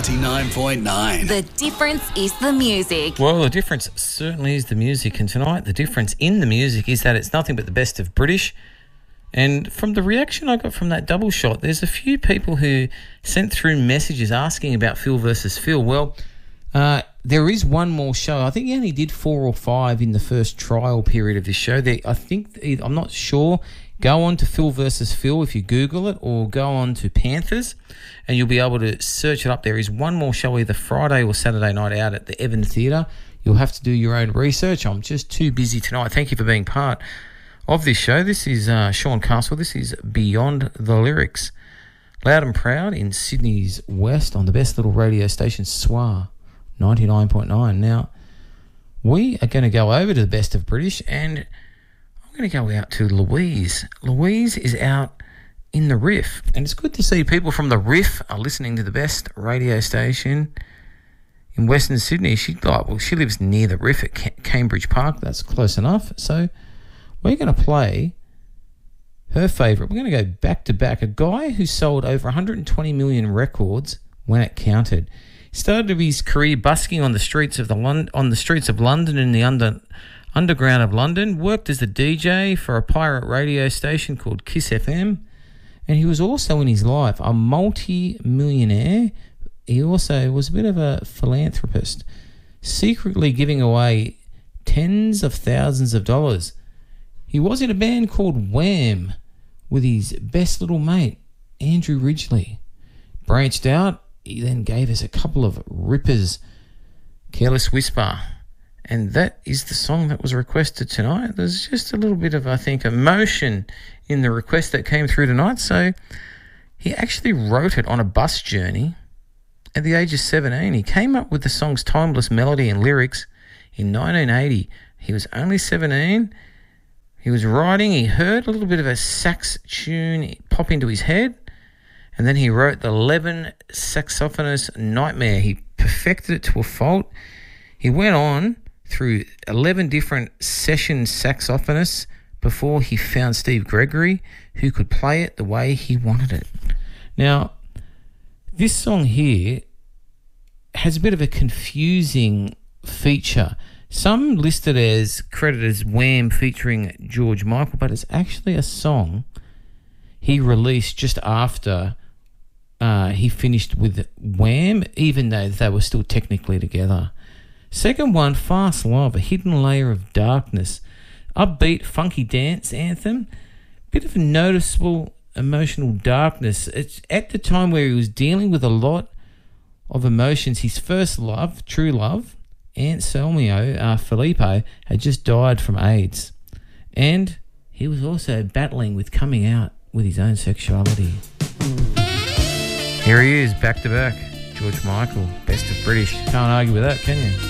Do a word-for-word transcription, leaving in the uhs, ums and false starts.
ninety-nine point nine. The difference is the music. Well, the difference certainly is the music, and tonight the difference in the music is that it's nothing but the best of British. And from the reaction I got from that double shot, there's a few people who sent through messages asking about Phil versus Phil. Well, uh, there is one more show. I think he only did four or five in the first trial period of this show. There, I think, I'm not sure. Go on to Phil versus Phil if you Google it, or go on to Panthers and you'll be able to search it up. There is one more show either Friday or Saturday night out at the Evan Theatre. You'll have to do your own research. I'm just too busy tonight. Thank you for being part of this show. This is uh, Sean Castle. This is Beyond the Lyrics. Loud and proud in Sydney's West on the best little radio station, S W A ninety-nine point nine. Now, we are going to go over to the best of British, and I'm going to go out to Louise. Louise is out in the Riff, and it's good to see people from the Riff are listening to the best radio station in Western Sydney. She like, well, she lives near the Riff at Ca- Cambridge Park. That's close enough. So we're going to play her favourite. We're going to go back to back. A guy who sold over one hundred twenty million records when it counted. He started his career busking on the streets of the Lon- on the streets of London in the under underground of London. Worked as a D J for a pirate radio station called Kiss F M, and he was also in his life a multi-millionaire. He also was a bit of a philanthropist, secretly giving away tens of thousands of dollars. He was in a band called Wham with his best little mate, Andrew Ridgeley. Branched out, he then gave us a couple of rippers, Careless Whisper. And that is the song that was requested tonight. There's just a little bit of, I think, emotion in the request that came through tonight. So he actually wrote it on a bus journey at the age of seventeen. He came up with the song's timeless melody and lyrics in nineteen eighty. He was only seventeen. He was writing, he heard a little bit of a sax tune pop into his head, and then he wrote the eleven Saxophonist Nightmare. He perfected it to a fault. He went on through eleven different session saxophonists before he found Steve Gregory, who could play it the way he wanted it. Now, this song here has a bit of a confusing feature. Some listed as credited as Wham featuring George Michael, but it's actually a song he released just after uh, he finished with Wham, even though they were still technically together. Second one, Fast Love, a hidden layer of darkness. Upbeat, funky dance anthem. Bit of a noticeable emotional darkness. It's at the time where he was dealing with a lot of emotions. His first love, true love, Anselmo uh, Filippo, had just died from AIDS. And he was also battling with coming out with his own sexuality. Here he is, back to back. George Michael, best of British. Can't argue with that, can you?